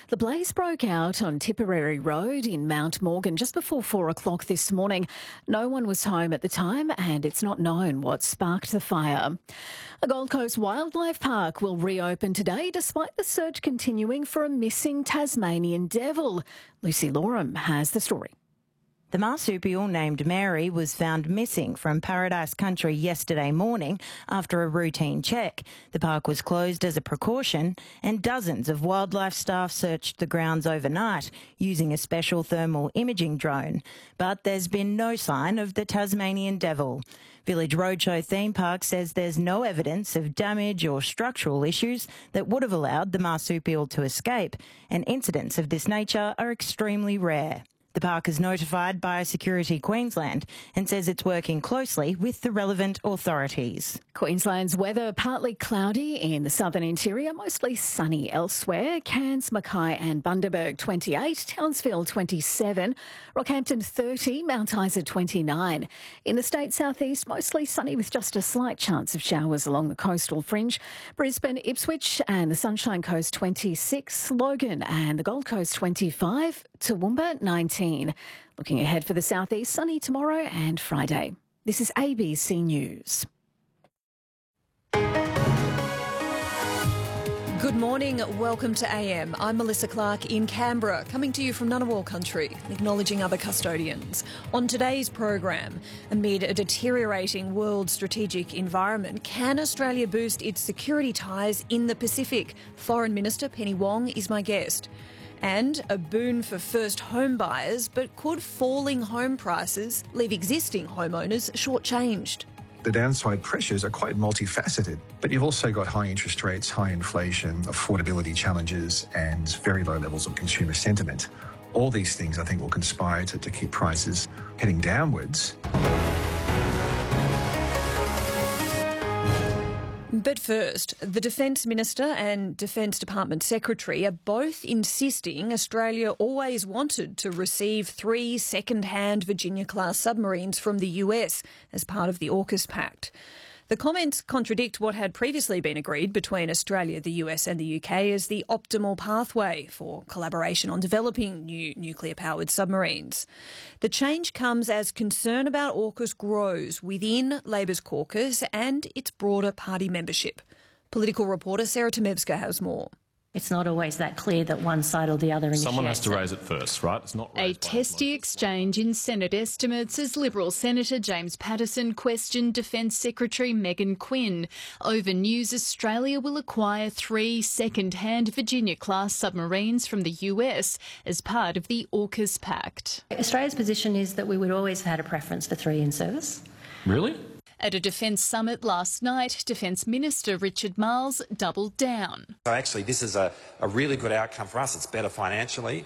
The blaze broke out on Tipperary Road in Mount Morgan just before 4 o'clock this morning. No one was home at the time and it's not known what sparked the fire. A Gold Coast wildlife park will reopen today despite the search continuing for a missing Tasmanian devil. Lucy Loram has the story. The marsupial named Mary was found missing from Paradise Country yesterday morning after a routine check. The park was closed as a precaution and dozens of wildlife staff searched the grounds overnight using a special thermal imaging drone. But there's been no sign of the Tasmanian devil. Village Roadshow Theme Park says there's no evidence of damage or structural issues that would have allowed the marsupial to escape, and incidents of this nature are extremely rare. The park is notified Biosecurity Queensland and says it's working closely with the relevant authorities. Queensland's weather partly cloudy in the southern interior, mostly sunny elsewhere. Cairns, Mackay and Bundaberg 28, Townsville 27, Rockhampton 30, Mount Isa 29. In the state southeast, mostly sunny with just a slight chance of showers along the coastal fringe. Brisbane, Ipswich and the Sunshine Coast 26, Logan and the Gold Coast 25, Toowoomba 19. Looking ahead for the southeast, sunny tomorrow and Friday. This is ABC News. Good morning, welcome to AM. I'm Melissa Clark in Canberra, coming to you from Ngunnawal country, acknowledging other custodians. On today's program, amid a deteriorating world strategic environment, can Australia boost its security ties in the Pacific? Foreign Minister Penny Wong is my guest. And a boon for first home buyers, but could falling home prices leave existing homeowners shortchanged? The downside pressures are quite multifaceted, but you've also got high interest rates, high inflation, affordability challenges, and very low levels of consumer sentiment. All these things, I think, will conspire to keep prices heading downwards. But first, the Defence Minister and Defence Department Secretary are both insisting Australia always wanted to receive 3 second-hand Virginia-class submarines from the US as part of the AUKUS Pact. The comments contradict what had previously been agreed between Australia, the US and the UK as the optimal pathway for collaboration on developing new nuclear-powered submarines. The change comes as concern about AUKUS grows within Labor's caucus and its broader party membership. Political reporter Sarah Temevska has more. It's not always that clear that one side or the other initiates. Someone has to raise it first, right? It's not a testy exchange in Senate estimates as Liberal Senator James Paterson questioned Defence Secretary Megan Quinn over news Australia will acquire 3 second-hand Virginia-class submarines from the US as part of the AUKUS Pact. Australia's position is that we would always have had a preference for 3 in service. Really? At a defence summit last night, Defence Minister Richard Marles doubled down. So actually this is a really good outcome for us. It's better financially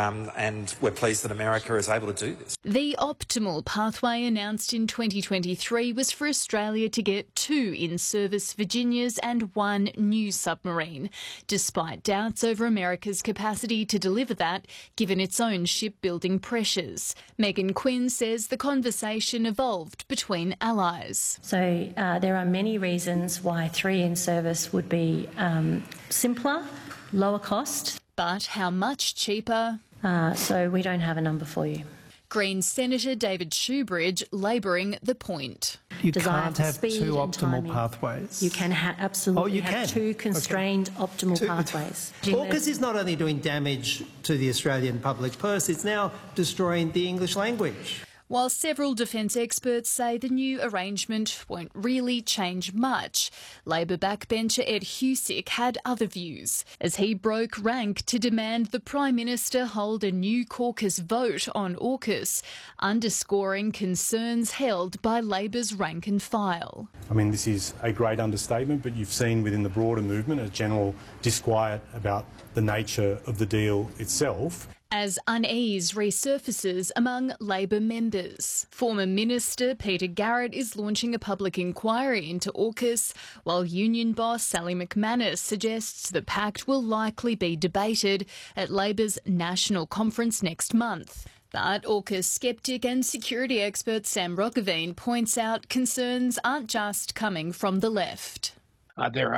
and we're pleased that America is able to do this. The optimal pathway announced in 2023 was for Australia to get 2 in-service Virginias and 1 new submarine, despite doubts over America's capacity to deliver that given its own shipbuilding pressures. Megan Quinn says the conversation evolved between allies. So there are many reasons why 3 in service would be simpler, lower cost. But how much cheaper? So we don't have a number for you. Greens Senator David Shoebridge labouring the point. You can't have 2 optimal pathways. You can absolutely have 2 constrained optimal pathways. AUKUS is not only doing damage to the Australian public purse, it's now destroying the English language. While several defence experts say the new arrangement won't really change much, Labor backbencher Ed Husick had other views as he broke rank to demand the Prime Minister hold a new caucus vote on AUKUS, underscoring concerns held by Labor's rank and file. I mean, this is a great understatement, but you've seen within the broader movement a general disquiet about the nature of the deal itself. As unease resurfaces among Labor members. Former Minister Peter Garrett is launching a public inquiry into AUKUS, while union boss Sally McManus suggests the pact will likely be debated at Labor's national conference next month. But AUKUS skeptic and security expert Sam Roggeveen points out concerns aren't just coming from the left. There are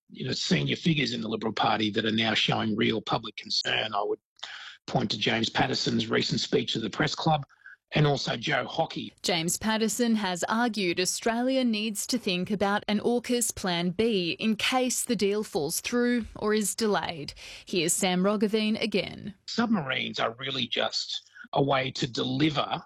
senior figures in the Liberal Party that are now showing real public concern. I would point to James Patterson's recent speech to the Press Club, and also Joe Hockey. James Patterson has argued Australia needs to think about an AUKUS Plan B in case the deal falls through or is delayed. Here's Sam Roggeveen again. Submarines are really just a way to deliver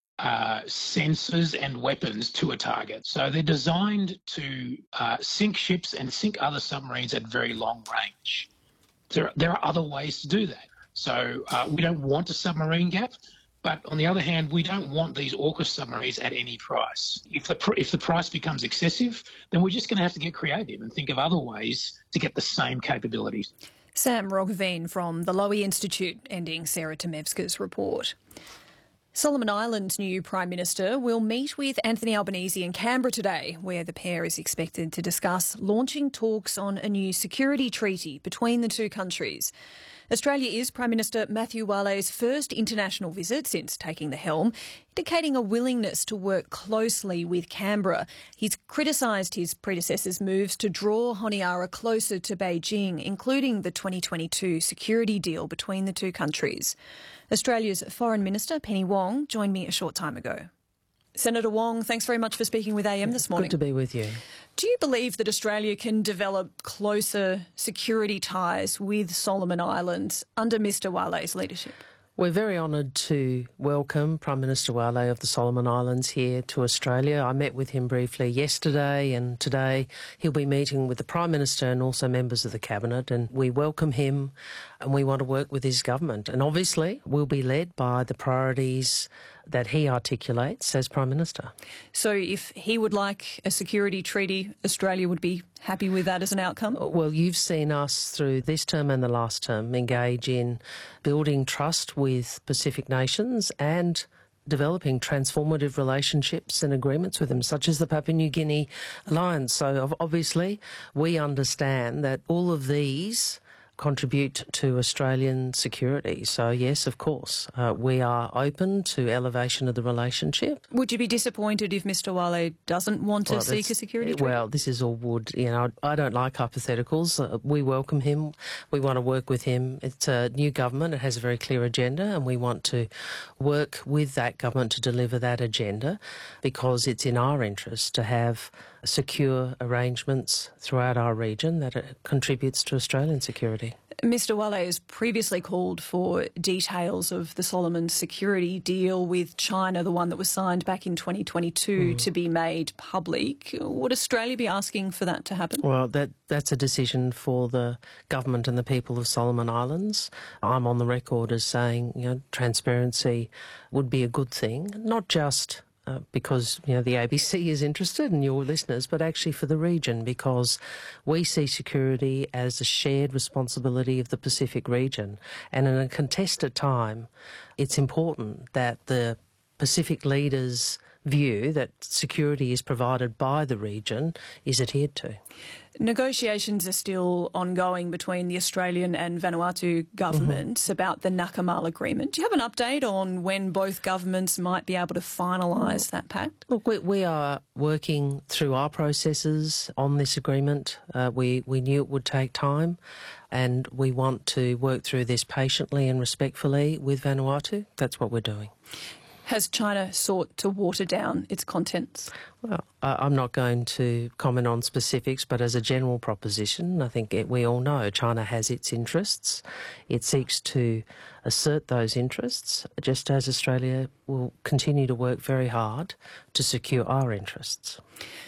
sensors and weapons to a target. So they're designed to sink ships and sink other submarines at very long range. There are other ways to do that. So we don't want a submarine gap. But on the other hand, we don't want these AUKUS submarines at any price. If the price becomes excessive, then we're just going to have to get creative and think of other ways to get the same capabilities. Sam Roggeveen from the Lowy Institute, ending Sarah Temevska's report. Solomon Islands' new Prime Minister will meet with Anthony Albanese in Canberra today, where the pair is expected to discuss launching talks on a new security treaty between the two countries. Australia is Prime Minister Matthew Wale's first international visit since taking the helm, indicating a willingness to work closely with Canberra. He's criticised his predecessor's moves to draw Honiara closer to Beijing, including the 2022 security deal between the two countries. Australia's Foreign Minister Penny Wong joined me a short time ago. Senator Wong, thanks very much for speaking with AM this morning. Good to be with you. Do you believe that Australia can develop closer security ties with Solomon Islands under Mr Wale's leadership? We're very honoured to welcome Prime Minister Wale of the Solomon Islands here to Australia. I met with him briefly yesterday, and today he'll be meeting with the Prime Minister and also members of the Cabinet, and we welcome him and we want to work with his government. And obviously we'll be led by the priorities that he articulates as Prime Minister. So if he would like a security treaty, Australia would be happy with that as an outcome? Well, you've seen us through this term and the last term engage in building trust with Pacific nations and developing transformative relationships and agreements with them, such as the Papua New Guinea Alliance. So obviously we understand that all of these contribute to Australian security. So yes, of course, we are open to elevation of the relationship. Would you be disappointed if Mr Wale doesn't want to seek a security treaty? Well, this is all wood. I don't like hypotheticals. We welcome him. We want to work with him. It's a new government. It has a very clear agenda, and we want to work with that government to deliver that agenda, because it's in our interest to have secure arrangements throughout our region that contributes to Australian security. Mr Wale has previously called for details of the Solomon security deal with China, the one that was signed back in 2022, to be made public. Would Australia be asking for that to happen? Well, that's a decision for the government and the people of Solomon Islands. I'm on the record as saying, transparency would be a good thing, not just because the ABC is interested in your listeners, but actually for the region, because we see security as a shared responsibility of the Pacific region. And in a contested time, it's important that the Pacific leaders' view that security is provided by the region is adhered to. Negotiations are still ongoing between the Australian and Vanuatu governments about the Nakamal Agreement. Do you have an update on when both governments might be able to finalise that pact? Look, we are working through our processes on this agreement. We knew it would take time, and we want to work through this patiently and respectfully with Vanuatu. That's what we're doing. Has China sought to water down its contents? Well, I'm not going to comment on specifics, but as a general proposition, I think we all know China has its interests. It seeks to assert those interests, just as Australia will continue to work very hard to secure our interests.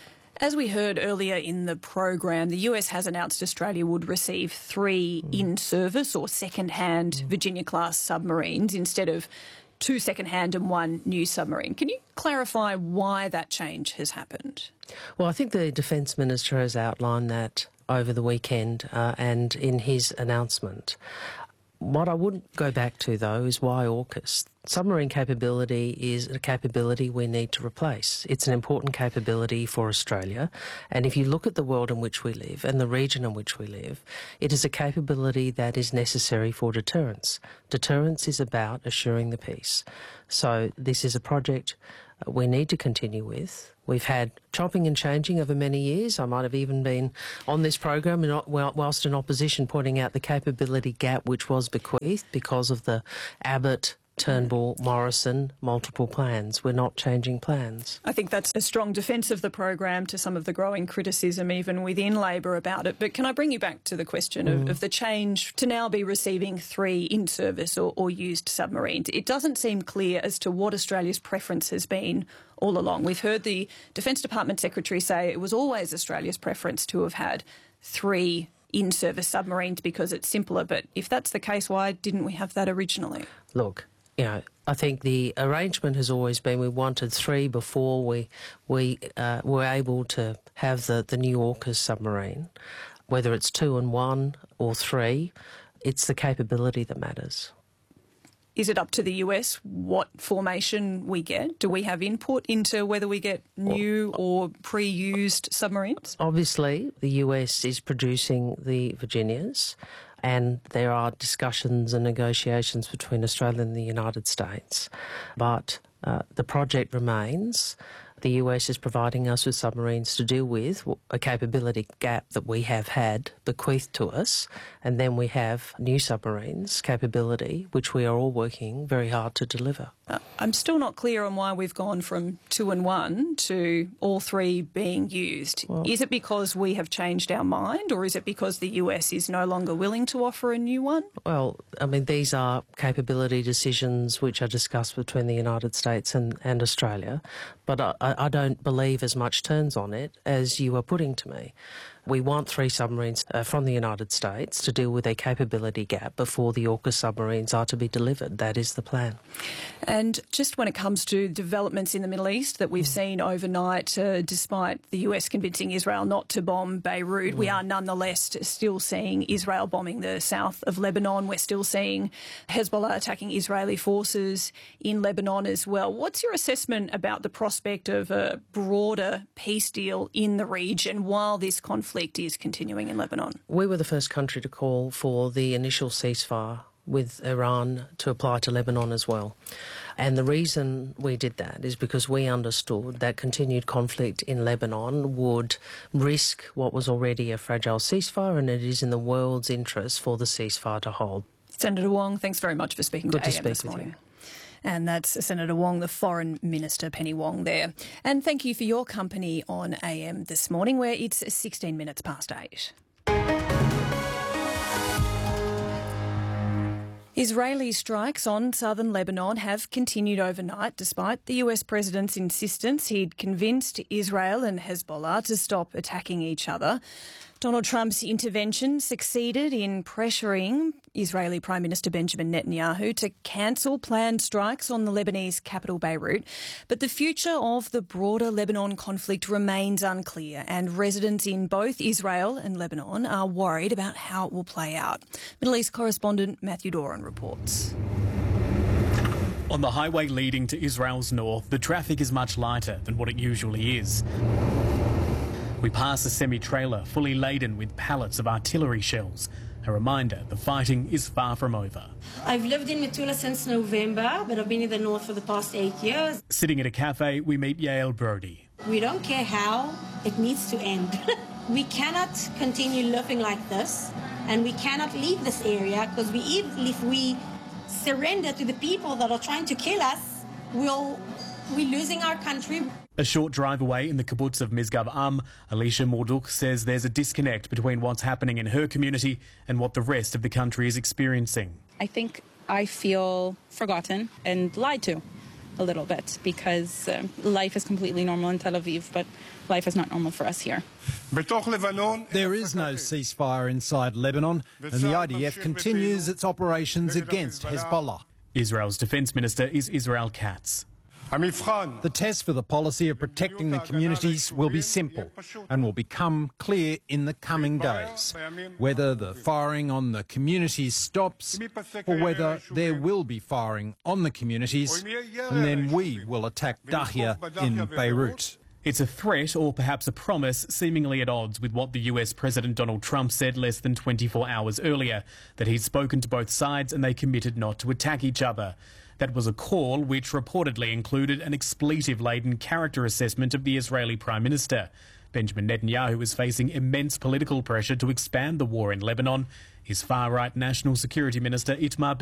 As we heard earlier in the program, the US has announced Australia would receive 3 in-service or second-hand Virginia-class submarines instead of 2 second-hand and 1 new submarine. Can you clarify why that change has happened? Well, I think the Defence Minister has outlined that over the weekend and in his announcement. What I wouldn't go back to, though, is why AUKUS. Submarine capability is a capability we need to replace. It's an important capability for Australia, and if you look at the world in which we live and the region in which we live, it is a capability that is necessary for deterrence. Deterrence is about assuring the peace. So this is a project we need to continue with. We've had chopping and changing over many years. I might have even been on this program whilst in opposition pointing out the capability gap which was bequeathed because of the Abbott, Turnbull, Morrison, multiple plans. We're not changing plans. I think that's a strong defence of the program to some of the growing criticism even within Labor about it. But can I bring you back to the question of the change to now be receiving 3 in-service or used submarines? It doesn't seem clear as to what Australia's preference has been all along. We've heard the Defence Department Secretary say it was always Australia's preference to have had 3 in-service submarines because it's simpler. But if that's the case, why didn't we have that originally? Look, I think the arrangement has always been we wanted 3 before we were able to have the new AUKUS submarine. Whether it's 2 and 1 or 3, it's the capability that matters. Is it up to the US what formation we get? Do we have input into whether we get new or pre-used submarines? Obviously, the US is producing the Virginias, and there are discussions and negotiations between Australia and the United States. But the project remains. The US is providing us with submarines to deal with a capability gap that we have had bequeathed to us, and then we have new submarines capability, which we are all working very hard to deliver. I'm still not clear on why we've gone from 2 and 1 to all 3 being used. Well, is it because we have changed our mind, or is it because the US is no longer willing to offer a new one? Well, I mean, these are capability decisions which are discussed between the United States and Australia, but I don't believe as much turns on it as you are putting to me. We want 3 submarines from the United States to deal with a capability gap before the AUKUS submarines are to be delivered. That is the plan. And just when it comes to developments in the Middle East that we've seen overnight, despite the US convincing Israel not to bomb Beirut, we are nonetheless still seeing Israel bombing the south of Lebanon. We're still seeing Hezbollah attacking Israeli forces in Lebanon as well. What's your assessment about the prospect of a broader peace deal in the region while this conflict is continuing in Lebanon? We were the first country to call for the initial ceasefire with Iran to apply to Lebanon as well. And the reason we did that is because we understood that continued conflict in Lebanon would risk what was already a fragile ceasefire, and it is in the world's interest for the ceasefire to hold. Senator Wong, thanks very much for speaking Good to to AM speak this with morning. you. And that's Senator Wong, the Foreign Minister, Penny Wong there. And thank you for your company on AM this morning, where it's 16 minutes past 8. Israeli strikes on southern Lebanon have continued overnight, despite the US President's insistence he'd convinced Israel and Hezbollah to stop attacking each other. Donald Trump's intervention succeeded in pressuring Israeli Prime Minister Benjamin Netanyahu to cancel planned strikes on the Lebanese capital Beirut. But the future of the broader Lebanon conflict remains unclear, and residents in both Israel and Lebanon are worried about how it will play out. Middle East correspondent Matthew Doran reports. On the highway leading to Israel's north, the traffic is much lighter than what it usually is. We pass a semi-trailer fully laden with pallets of artillery shells. A reminder, the fighting is far from over. I've lived in Metula since November, but I've been in the north for the past 8 years. Sitting at a cafe, we meet Yael Brody. We don't care how, it needs to end. We cannot continue living like this, and we cannot leave this area, because if we surrender to the people that are trying to kill us, we're losing our country. A short drive away in the kibbutz of Misgav Am, Alicia Morduk says there's a disconnect between what's happening in her community and what the rest of the country is experiencing. I think I feel forgotten and lied to a little bit, because life is completely normal in Tel Aviv, but life is not normal for us here. There is no ceasefire inside Lebanon, and the IDF continues its operations against Hezbollah. Israel's defence minister is Israel Katz. The test for the policy of protecting the communities will be simple and will become clear in the coming days. Whether the firing on the communities stops or whether there will be firing on the communities, and then we will attack Dahia in Beirut. It's a threat, or perhaps a promise, seemingly at odds with what the US President Donald Trump said less than 24 hours earlier, that he'd spoken to both sides and they committed not to attack each other. That was a call which reportedly included an expletive-laden character assessment of the Israeli Prime Minister. Benjamin Netanyahu is facing immense political pressure to expand the war in Lebanon. His far-right National Security Minister Itamar